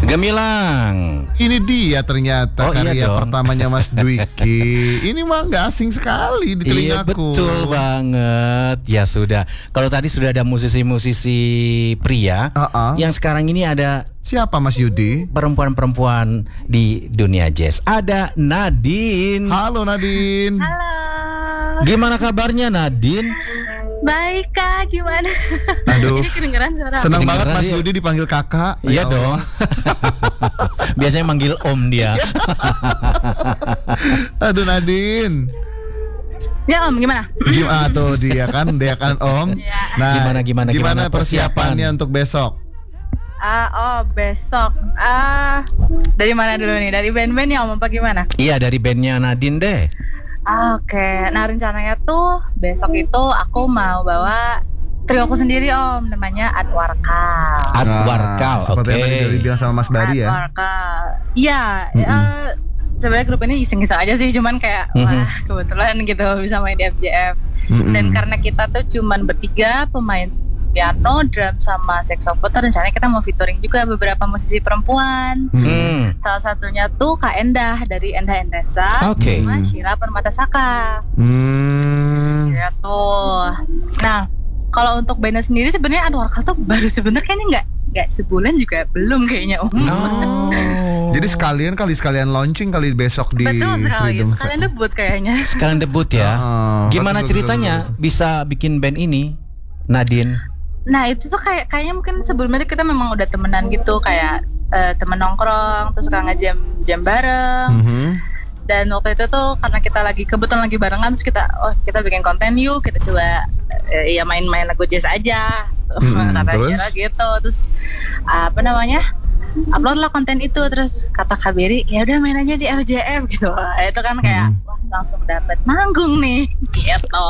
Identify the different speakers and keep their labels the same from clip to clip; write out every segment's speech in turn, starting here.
Speaker 1: Gemilang.
Speaker 2: Ini dia ternyata karya
Speaker 1: dong.
Speaker 2: pertamanya Mas Dwiki. Ini mah nggak asing sekali di
Speaker 1: Iya
Speaker 2: telingaku.
Speaker 1: betul banget. Ya sudah. Kalau tadi sudah ada musisi-musisi pria, yang sekarang ini ada
Speaker 2: siapa Mas Yudi?
Speaker 1: Perempuan-perempuan di dunia jazz. Ada Nadine.
Speaker 2: Halo Nadine.
Speaker 3: Halo.
Speaker 1: Gimana kabarnya Nadine?
Speaker 3: Baik Kak, gimana?
Speaker 2: Aduh.
Speaker 3: Ini kedengeran suara.
Speaker 2: Senang
Speaker 1: Kedengeran
Speaker 2: banget Mas
Speaker 1: dia.
Speaker 2: Yudi dipanggil kakak.
Speaker 1: Iya
Speaker 2: Ya Allah.
Speaker 1: dong. Biasanya manggil om dia.
Speaker 2: Aduh Nadine.
Speaker 3: Ya Om, gimana?
Speaker 2: Gimana tuh dia kan Om.
Speaker 3: Iya.
Speaker 2: Nah,
Speaker 1: Gimana
Speaker 2: persiapannya untuk besok?
Speaker 3: Besok. Dari mana dulu nih? Dari band-band ya Om apa gimana?
Speaker 1: Iya dari bandnya Nadine deh.
Speaker 3: Oke. Nah rencananya tuh besok itu aku mau bawa trio aku sendiri Om, namanya Adwarkal.
Speaker 1: Adwarkal,
Speaker 2: Seperti yang tadi dibilang sama Mas Bari ya.
Speaker 3: Adwarkal. Iya. Sebenarnya grup ini iseng-iseng aja sih, cuman kayak wah kebetulan gitu bisa main di FJF. Dan karena kita tuh cuman bertiga, pemain piano, drum, sama saxophone, rencananya kita mau featuring juga beberapa musisi perempuan. Salah satunya tuh Kak Endah dari Endah Endesa, sama Sheila Permatasaka. Gitu. Nah, kalau untuk bandnya sendiri sebenarnya Adwarkal tuh baru sebenarnya kayaknya nggak sebulan juga belum kayaknya Om.
Speaker 2: Jadi sekalian launching kali besok di
Speaker 3: Betul sekali,
Speaker 2: Freedom.
Speaker 3: sekalian debut kayaknya.
Speaker 1: Sekalian debut ya. Gimana ceritanya bisa bikin band ini, Nadine?
Speaker 3: Nah itu tuh kayaknya mungkin sebelumnya kita memang udah temenan gitu, kayak temen nongkrong, terus suka ngejam bareng. Dan waktu itu tuh karena kita kebetulan lagi barengan, terus kita bikin konten yuk, kita coba ya main-main lagu jazz aja, kata Sheila gitu. Terus upload lah konten itu, terus kata Kak Beri, ya udah main aja di FJF gitu. Itu kan kayak wah, langsung dapet manggung nih gitu.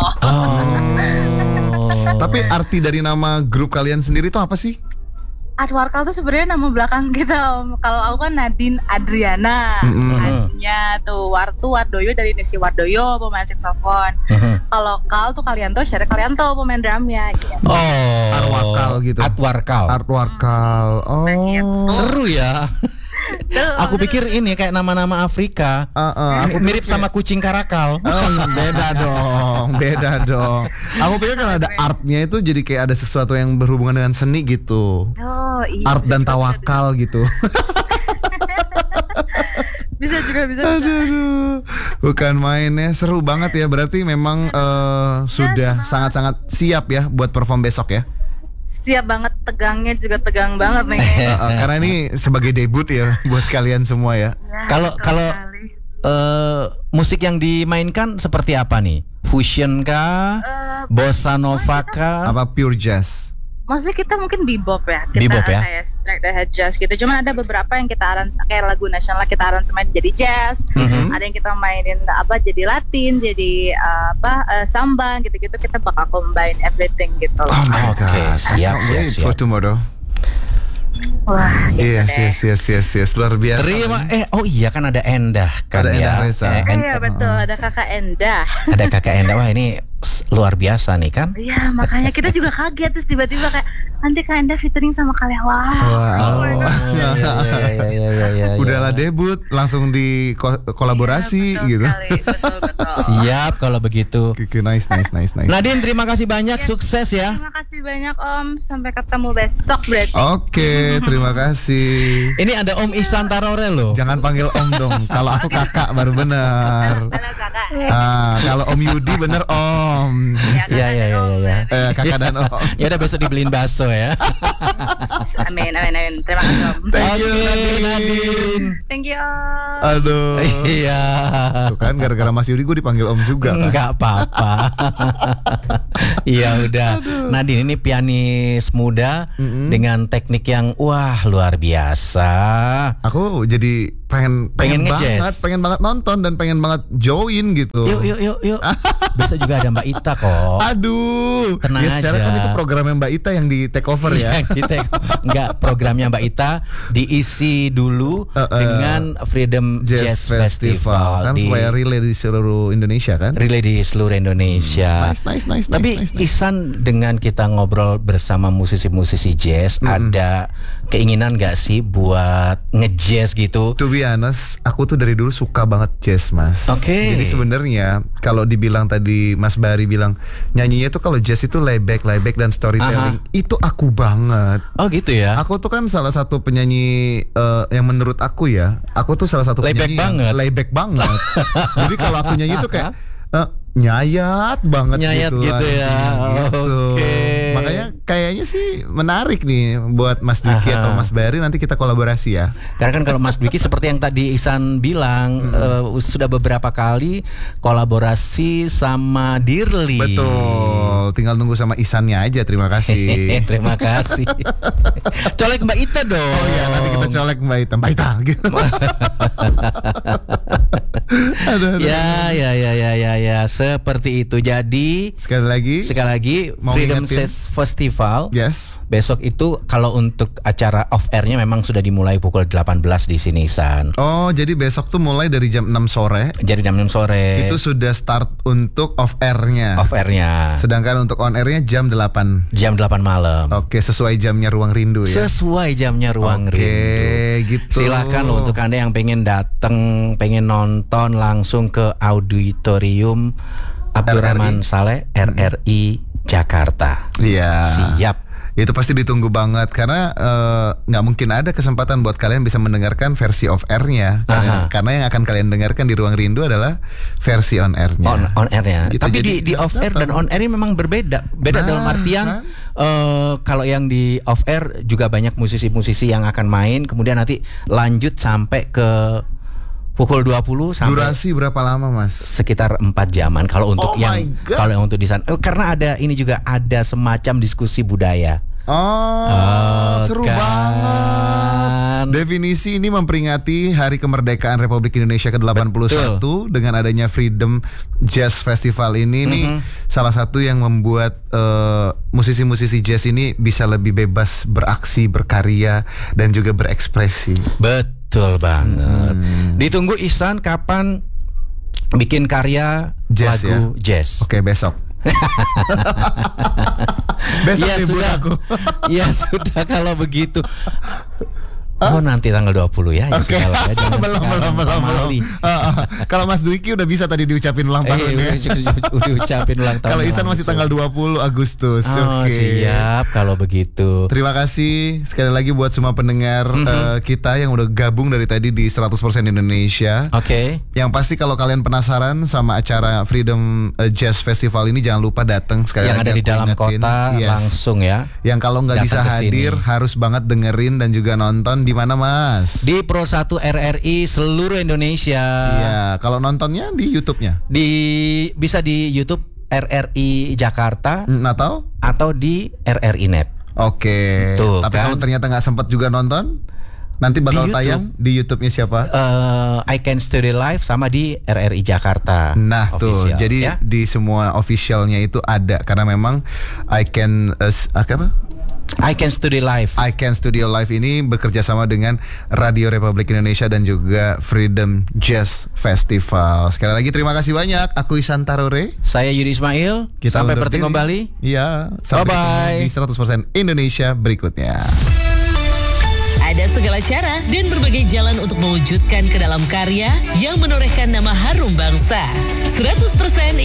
Speaker 2: Tapi arti dari nama grup kalian sendiri itu apa sih?
Speaker 3: Adwarkal tuh sebenarnya nama belakang kita Om. Kalau aku kan Nadine Adriana. Adnya tuh Wardoyo dari Nisi Wardoyo, pemain saxophone. Kalau Kal tuh Kalianto, Syarif Kalianto, pemain drumnya gitu.
Speaker 2: Arwakal gitu. Adwarkal.
Speaker 1: Seru ya. Aku pikir ini kayak nama-nama Afrika. Mirip sama kucing karakal.
Speaker 2: Beda dong. Aku pikir kan ada artnya itu jadi kayak ada sesuatu yang berhubungan dengan seni gitu.
Speaker 3: Iya,
Speaker 2: art dan tawakal gitu.
Speaker 3: Bisa juga.
Speaker 2: Aduh, bukan main ya. Seru banget ya. Berarti memang sudah sangat-sangat siap ya buat perform besok ya.
Speaker 3: Siap banget, tegangnya juga tegang banget nih.
Speaker 2: Karena ini sebagai debut ya buat kalian semua ya.
Speaker 1: Kalau musik yang dimainkan seperti apa nih? Fusion kah? Bossa nova kah?
Speaker 2: Apa pure jazz?
Speaker 3: Maksudnya kita mungkin bebop ya.
Speaker 1: Bebop ya?
Speaker 3: Kayak straight ahead jazz gitu. Cuman ada beberapa yang kita kayak lagu nasional kita aransemen jadi jazz. Ada yang kita mainin jadi Latin, jadi samba gitu-gitu. Kita bakal combine everything gitu.
Speaker 1: Oke, siap.
Speaker 2: For tomorrow.
Speaker 3: Wah, gitu
Speaker 2: yes, luar biasa.
Speaker 1: Iya kan ada Endah kan
Speaker 2: ada
Speaker 1: ya.
Speaker 2: Endah Reza.
Speaker 3: Iya betul, ada Kakak Endah.
Speaker 1: Ada Kakak Endah. Wah ini luar biasa nih kan.
Speaker 3: Iya, makanya kita juga kaget, terus tiba-tiba kayak nanti Kak Endah featuring sama kalian.
Speaker 2: Udahlah debut langsung di kolaborasi
Speaker 3: betul
Speaker 2: gitu.
Speaker 3: Sekali, betul.
Speaker 1: Siap kalau begitu.
Speaker 2: Nice.
Speaker 1: Nadine terima kasih banyak, sukses ya.
Speaker 3: Terima kasih banyak Om, sampai ketemu besok berarti.
Speaker 2: Oke, terima kasih.
Speaker 1: Ini ada Om Ihsan Tarore loh.
Speaker 2: Jangan panggil Om dong. Kalau aku kakak baru benar.
Speaker 3: Halo Kakak.
Speaker 2: Kalau Om Yudi bener Om.
Speaker 1: Iya.
Speaker 2: Kakak dan Om.
Speaker 1: Ya udah besok dibeliin bakso ya.
Speaker 3: Amin. Terima kasih Om.
Speaker 2: Thank you
Speaker 1: Nadine.
Speaker 3: Thank you Om.
Speaker 2: Aduh.
Speaker 1: Iya.
Speaker 2: Tuh kan gara-gara Mas Yudi gue dipanggil Om juga kan.
Speaker 1: Enggak apa-apa. Iya udah. Nadine ini pianis muda dengan teknik yang wah luar biasa.
Speaker 2: Aku jadi pengen
Speaker 1: nge-jazz.
Speaker 2: pengen banget nonton dan pengen banget join gitu.
Speaker 1: Yuk. Besok juga ada Mbak Ita kok.
Speaker 2: Aduh.
Speaker 1: Tenang
Speaker 2: ya, secara
Speaker 1: aja.
Speaker 2: kan itu programnya Mbak Ita yang di take over ya.
Speaker 1: Enggak, programnya Mbak Ita diisi dulu dengan Freedom Jazz Festival
Speaker 2: kan supaya relay di seluruh Indonesia kan.
Speaker 1: Relay di seluruh Indonesia.
Speaker 2: Nice.
Speaker 1: Tapi Ihsan, dengan kita ngobrol bersama musisi-musisi jazz, ada keinginan gak sih buat nge-jazz gitu?
Speaker 2: To be honest, aku tuh dari dulu suka banget jazz, Mas.
Speaker 1: Oke.
Speaker 2: Jadi sebenarnya kalau dibilang tadi Mas Bari bilang nyanyinya tuh kalau jazz itu layback dan storytelling, itu aku banget.
Speaker 1: Oh gitu ya.
Speaker 2: Aku tuh kan salah satu penyanyi yang menurut aku ya, aku tuh salah satu penyanyi layback banget. Jadi kalau aku nyanyi tuh kayak nyayat banget
Speaker 1: gitu ya. Oke.
Speaker 2: Makanya kayaknya sih menarik nih buat Mas Dwiki atau Mas Bari, nanti kita kolaborasi ya.
Speaker 1: Karena kan kalau Mas Dwiki seperti yang tadi Ihsan bilang, sudah beberapa kali kolaborasi sama Dirli.
Speaker 2: Betul. Tinggal nunggu sama Ihsannya aja. Terima kasih.
Speaker 1: Terima kasih. Colek Mbak Ita dong.
Speaker 2: Oh iya, nanti kita colek Mbak Ita gitu. Aduh.
Speaker 1: Ya, seperti itu. Jadi sekali lagi Freedom Jazz Festival.
Speaker 2: Yes.
Speaker 1: Besok itu kalau untuk acara off airnya memang sudah dimulai pukul 18 di sini, San.
Speaker 2: Oh, jadi besok tuh mulai dari jam 6 sore.
Speaker 1: Jadi jam 6 sore.
Speaker 2: Itu sudah start untuk off airnya. Sedangkan untuk on airnya jam 8.
Speaker 1: Jam 8 malam.
Speaker 2: Oke, sesuai jamnya Ruang Rindu ya.
Speaker 1: Sesuai jamnya Ruang Rindu.
Speaker 2: Oke, gitu.
Speaker 1: Silakan loh untuk Anda yang pengen datang, pengen nonton langsung ke auditorium Abdurrahman Saleh RRI Jakarta.
Speaker 2: Iya.
Speaker 1: Siap.
Speaker 2: Itu pasti ditunggu banget karena nggak mungkin ada kesempatan buat kalian bisa mendengarkan versi off airnya. Karena yang akan kalian dengarkan di Ruang Rindu adalah versi on airnya.
Speaker 1: On airnya.
Speaker 2: Gitu.
Speaker 1: Tapi di off air dan on air ini memang berbeda. Dalam artian kalau yang di off air juga banyak musisi-musisi yang akan main, kemudian nanti lanjut sampai ke pukul 20 sampai.
Speaker 2: Durasi berapa lama, Mas?
Speaker 1: Sekitar 4 jaman kalau untuk kalau yang untuk di sana. Karena ada ini juga ada semacam diskusi budaya.
Speaker 2: Seru banget. Definisi ini memperingati Hari Kemerdekaan Republik Indonesia ke-81 dengan adanya Freedom Jazz Festival ini nih salah satu yang membuat musisi-musisi jazz ini bisa lebih bebas beraksi, berkarya dan juga berekspresi.
Speaker 1: Betul banget. Ditunggu Ihsan kapan bikin karya
Speaker 2: jazz,
Speaker 1: lagu jazz.
Speaker 2: Oke, besok. Besok
Speaker 1: ya
Speaker 2: libur aku.
Speaker 1: Ya sudah kalau begitu. Oh nanti tanggal 20 ya.
Speaker 2: Oke. Belum. Kalau Mas Dwiki udah bisa tadi diucapin ulang tahun ya.
Speaker 1: Diucapin ulang tahun.
Speaker 2: Kalau Ihsan masih tanggal 20 Agustus.
Speaker 1: Siap kalau begitu.
Speaker 2: Terima kasih sekali lagi buat semua pendengar kita yang udah gabung dari tadi di 100% Indonesia.
Speaker 1: Oke.
Speaker 2: Yang pasti kalau kalian penasaran sama acara Freedom Jazz Festival ini, jangan lupa datang sekali
Speaker 1: yang
Speaker 2: lagi.
Speaker 1: Yang ada di dalam kota langsung ya.
Speaker 2: Yang kalau nggak bisa hadir harus banget dengerin dan juga nonton. Di mana, Mas?
Speaker 1: Di Pro 1 RRI seluruh Indonesia.
Speaker 2: Iya, kalau nontonnya di YouTube-nya?
Speaker 1: Bisa di YouTube RRI Jakarta atau di RRI Net.
Speaker 2: Oke.
Speaker 1: Tuh,
Speaker 2: tapi kalau ternyata nggak sempat juga nonton, nanti bakal tayang di YouTube-nya siapa?
Speaker 1: I Can Study Live sama di RRI Jakarta.
Speaker 2: Nah
Speaker 1: official,
Speaker 2: tuh, jadi di semua officialnya itu ada karena memang I Can Study Live ini bekerja sama dengan Radio Republik Indonesia dan juga Freedom Jazz Festival. Sekali lagi terima kasih banyak. Aku Ihsan Tarore.
Speaker 1: Saya Yudi Ismail. Sampai bertemu kembali.
Speaker 2: Iya. Sampai ketemu di 100% Indonesia berikutnya.
Speaker 4: Ada segala cara dan berbagai jalan untuk mewujudkan ke dalam karya yang menorehkan nama harum bangsa. 100%